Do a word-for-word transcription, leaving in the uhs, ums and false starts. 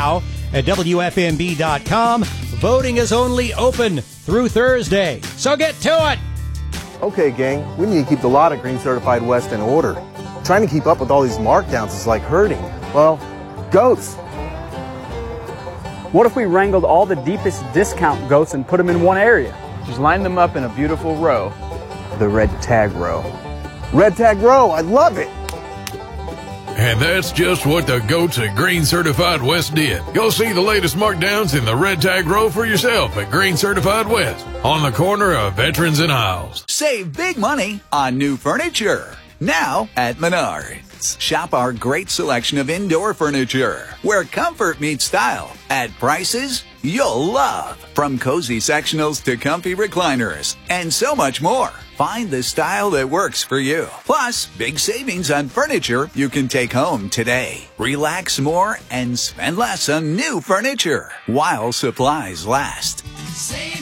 now at W F M B dot com. Voting is only open through Thursday, so get to it! Okay, gang, we need to keep the lot at Green Certified West in order. Trying to keep up with all these markdowns is like herding, well, goats. What if we wrangled all the deepest discount goats and put them in one area? Just line them up in a beautiful row. The red tag row. Red tag row, I love it! And that's just what the goats at Green Certified West did. Go see the latest markdowns in the red tag row for yourself at Green Certified West on the corner of Veterans and Isles. Save big money on new furniture now at Menards. Shop our great selection of indoor furniture where comfort meets style at prices you'll love. From cozy sectionals to comfy recliners and so much more. Find the style that works for you. Plus, big savings on furniture you can take home today. Relax more and spend less on new furniture while supplies last.